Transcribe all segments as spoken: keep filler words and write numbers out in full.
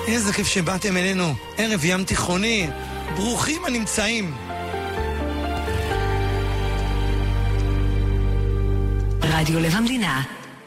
איזה כיף שבאתם אלינו, ערב ים תיכוני, ברוכים הנמצאים. רדיו לב המדינה.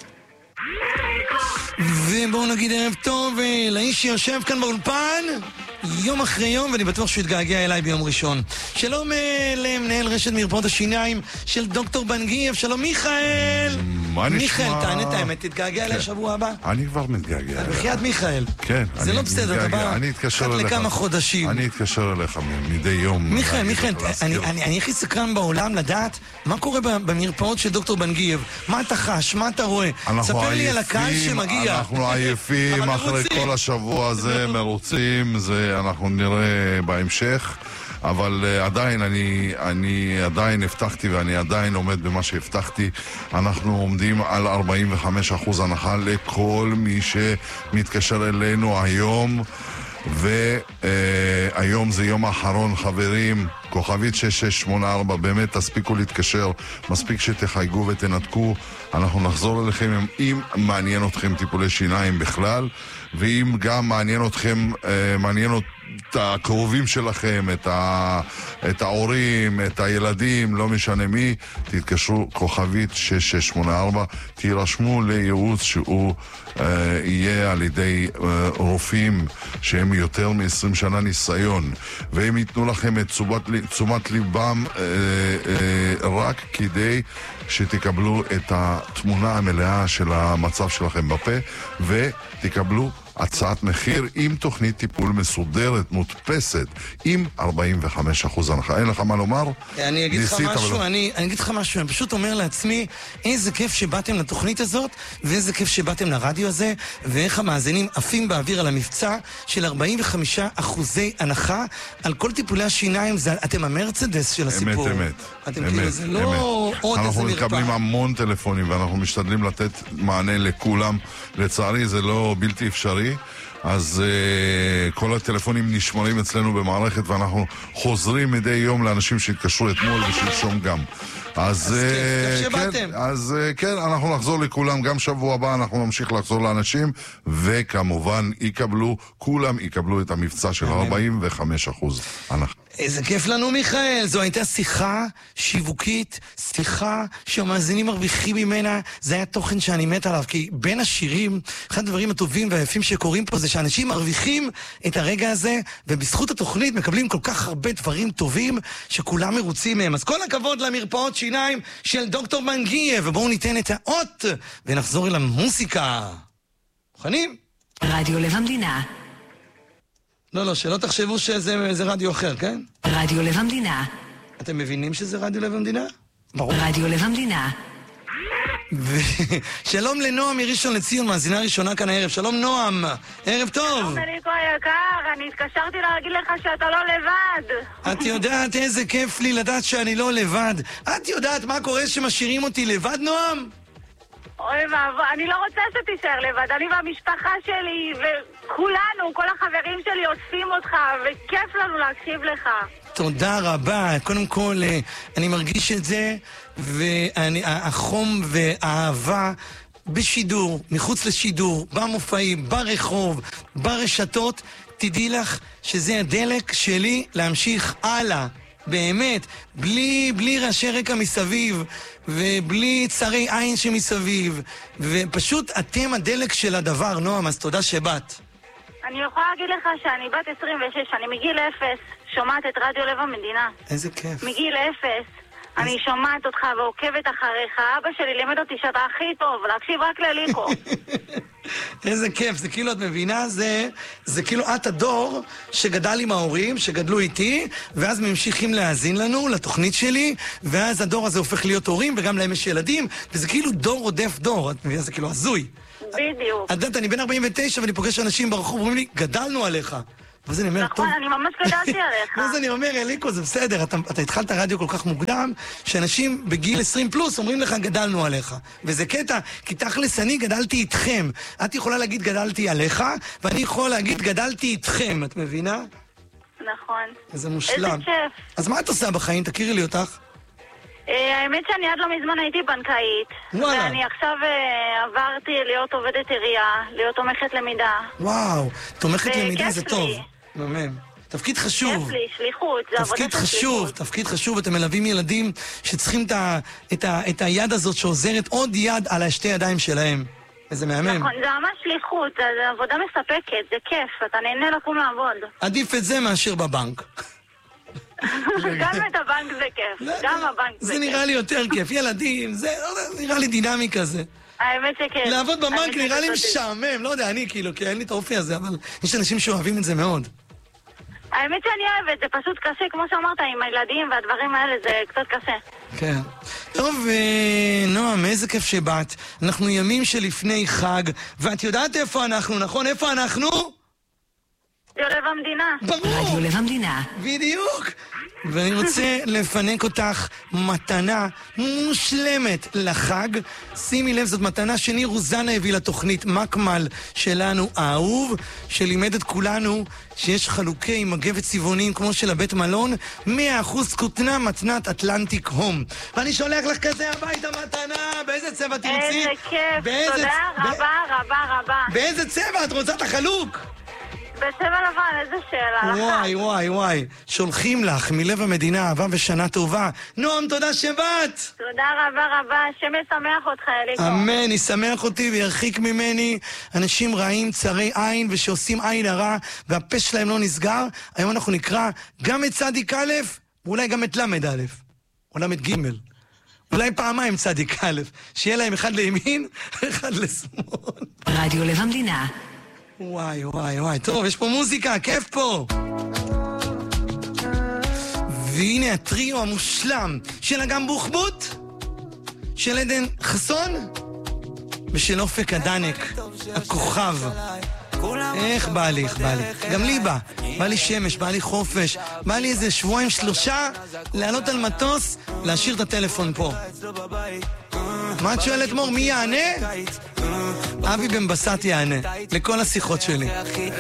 ובואו נגיד ערב טוב לאיש שיושב כאן באולפן יום אחרי יום, ואני בטוח שהוא יתגעגע אליי ביום ראשון. שלום למנהל רשת מרפאות השיניים של דוקטור בנגיב. שלום מיכאל. מה נשמע? מיכאל, תענה את האמת, תתגעגע אליי שבוע הבא. אני כבר מתגעגע. בחיית מיכאל. כן. זה לא בסדר, אתה בא אחת לכמה חודשים. אני אתקשר אליך מדי יום. מיכאל, מיכאל, אני הכי סקרן בעולם לדעת מה קורה במרפאות של דוקטור בנגיב. מה אתה חש, מה אתה רואה? ספר לי על הקהל שמגיע. אנחנו עייפים אחרי כל השבוע הזה, מרוצים, זה אנחנו נראה בהמשך. אבל uh, עדיין, אני, אני עדיין הבטחתי ואני עדיין עומד במה שהבטחתי. אנחנו עומדים על ארבעים וחמישה אחוז הנחה לכל מי שמתקשר אלינו היום. והיום uh, זה יום האחרון, חברים. כוכבית שש שש שמונה ארבע, באמת תספיקו להתקשר, מספיק שתחייגו ותנתקו. אנחנו נחזור אליכם אם, אם מעניין אתכם טיפולי שיניים בכלל, ואם גם מעניין אתכם, אה, מעניין את הקרובים שלכם, את, ה, את ההורים, את הילדים, לא משנה מי, תתקשרו כוכבית שש שש שמונה ארבע, תירשמו לייעוץ שהוא אה, יהיה על ידי אה, רופאים שהם יותר מ-עשרים שנה ניסיון, והם ייתנו לכם את תשומת, תשומת ליבם אה, אה, רק כדי שתקבלו את התמונה המלאה של המצב שלכם בפה, ותקבלו הצעת מחיר עם תוכנית טיפול מסודרת, מודפסת, עם ארבעים וחמישה אחוז הנחה. אין לך מה לומר? אני אגיד לך משהו, אני אגיד לך משהו, אני פשוט אומר לעצמי, איזה כיף שבאתם לתוכנית הזאת, ואיזה כיף שבאתם לרדיו הזה, ואיך המאזינים עפים באוויר על המבצע של ארבעים וחמישה אחוזי הנחה על כל טיפולי השיניים. אתם המרצדס של הסיפור. אמת, אמת. אתם כאילו, זה לא עוד איזה אנחנו מרפאה. מקבלים המון טלפונים, ואנחנו משתדלים לתת מענה לכולם. לצערי זה לא בלתי אפשרי. אז uh, כל הטלפונים נשמרים אצלנו במערכת, ואנחנו חוזרים מדי יום לאנשים שהתקשרו אתמול ושלשום גם. אז, אז uh, כיף שבאתם. כן, אז uh, כן, אנחנו נחזור לכולם, גם שבוע הבא אנחנו נמשיך לחזור לאנשים, וכמובן יקבלו, כולם יקבלו את המבצע של ארבעים וחמישה אחוז. אנחנו איזה כיף לנו מיכאל, זו הייתה שיחה שיווקית, שיחה שהמאזינים מרוויחים ממנה. זה היה תוכן שאני מת עליו, כי בין השירים, אחד הדברים הטובים והיפים שקורים פה זה שאנשים מרוויחים את הרגע הזה, ובזכות התוכנית מקבלים כל כך הרבה דברים טובים שכולם מרוצים מהם. אז כל הכבוד למרפאות שיניים של דוקטור בנגיב, ובואו ניתן את האות ונחזור אל המוסיקה. מוכנים? רדיו לב המדינה. לא, לא, שלא תחשבו שזה רדיו אחר, כן? רדיו לב המדינה. אתם מבינים שזה רדיו לב המדינה? ברור. רדיו לב המדינה. שלום לנועם מראשון לציון, מאזינה ראשונה כאן הערב. שלום נועם, ערב טוב. שלום אליקו היקר, אני התקשרתי להגיד לך שאתה לא לבד. את יודעת איזה כיף לי לדעת שאני לא לבד. את יודעת מה קורה שמשאירים אותי לבד, נועם? אוי ואבוי, אני לא רוצה שתישאר לבד, אני והמשפחה שלי וכולנו, כל החברים שלי עושים אותך, וכיף לנו להקשיב לך. תודה רבה. קודם כל, אני מרגיש את זה, והחום והאהבה בשידור, מחוץ לשידור, במופעים, ברחוב, ברשתות, תדעי לך שזה הדלק שלי להמשיך הלאה. באמת, בלי, בלי רעשי רקע מסביב, ובלי צרי עין שמסביב, ופשוט אתם הדלק של הדבר, נועם, אז תודה שבאת. אני יכולה להגיד לך שאני בת עשרים ושש, אני מגיל אפס, שומעת את רדיו לב המדינה. איזה כיף. מגיל אפס. אני שומעת אותך ועוקבת אחריך. אבא שלי לימד אותי שאתה הכי טוב, להקשיב רק לליקו. איזה כיף, זה כאילו, את מבינה, זה, זה כאילו את הדור שגדל עם ההורים, שגדלו איתי, ואז ממשיכים להאזין לנו, לתוכנית שלי, ואז הדור הזה הופך להיות הורים, וגם להם יש ילדים, וזה כאילו דור רודף דור, את מבינה, זה כאילו הזוי. בדיוק. את יודעת, אני בן ארבעים ותשע, ואני פוגש אנשים ברחוב, אומרים לי, גדלנו עליך. ואז אני אומר, נכון, טוב. אני ממש גדלתי עליך. ואז אני אומר, אליקו, זה בסדר, אתה, אתה התחלת רדיו כל כך מוקדם, שאנשים בגיל עשרים פלוס אומרים לך, גדלנו עליך. וזה קטע, כי תכלס אני גדלתי איתכם. את יכולה להגיד, גדלתי עליך, ואני יכול להגיד, גדלתי איתכם, את מבינה? נכון. איזה מושלם. איזה כיף. אז מה את עושה בחיים? תכירי לי אותך. האמת שאני עד לא מזמן הייתי בנקאית. וואלה. ואני עכשיו אה, עברתי להיות עובדת עירייה, להיות תומכת למידה. וואו, תומכת למידה זה וכיף טוב. לי. מהמם. תפקיד חשוב. כיף לי, שליחות, זה עבודה תפקיד של חשוב, שליחות. תפקיד חשוב. אתם מלווים ילדים שצריכים את ה- את ה- את היד הזאת שעוזרת עוד יד על השתי ידיים שלהם. איזה מהמם. נכון, זה ממש שליחות, זה זה עבודה מספקת, זה כיף, אתה נהנה לקום לעבוד. עדיף את זה מאשר בבנק. גם את הבנק זה כיף, גם הבנק זה זה כיף. נראה לי יותר כיף. ילדים, זה לא יודע, נראה לי דינמי כזה. האמת שכן. לעבוד בבנק האמת נראה לי שכן. משעמם, לא יודע, אני כאילו, כי אין לי את האופי הזה, אבל יש אנשים שאוהבים את זה מאוד. האמת שאני אוהבת, זה פשוט קשה, כמו שאמרת, עם הילדים והדברים האלה, זה קצת קשה. כן. טוב, אה, נועם, איזה כיף שבאת. אנחנו ימים שלפני חג, ואת יודעת איפה אנחנו, נכון? איפה אנחנו? זה לב המדינה. ברור! רדיו לב המדינה. בדיוק! ואני רוצה לפנק אותך מתנה מושלמת לחג. שימי לב, זאת מתנה שניר רוזנה הביא לתוכנית מקמל שלנו האהוב, שלימד את כולנו שיש חלוקי עם מגבת צבעונים כמו של הבית מלון, מאה אחוז כותנה מתנת אטלנטיק הום. ואני שולח לך כזה הביתה מתנה, באיזה צבע תרצי? איזה כיף, באיזה תודה צ- ב- רבה רבה רבה. באיזה צבע את רוצה את החלוק? בצבע לבן, איזה שאלה. וואי וואי וואי, שולחים לך מלב המדינה אהבה ושנה טובה. נועם, תודה שבאת! תודה רבה רבה, השם ישמח אותך, אליקו. אמן, ישמח אותי וירחיק ממני אנשים רעים, צרי עין ושעושים עין הרע והפה שלהם לא נסגר. היום אנחנו נקרא גם את צדיק א' ואולי גם את למד א' או למד ג', אולי פעמיים צדיק א', שיהיה להם אחד לימין אחד לשמאל. רדיו לב המדינה. וואי וואי וואי, טוב, יש פה מוזיקה, כיף פה. והנה הטריו המושלם של אגם בוחבוט, של עדן חסון ושל אופק הדנק, הכוכב. איך בא לי, איך בא לי. גם לי בא. בא לי שמש, בא לי חופש. בא לי איזה שבועיים שלושה לעלות על מטוס, להשאיר את הטלפון פה. מה את שואלת מור? מי יענה? אבי בן בסט יענה לכל השיחות שלי.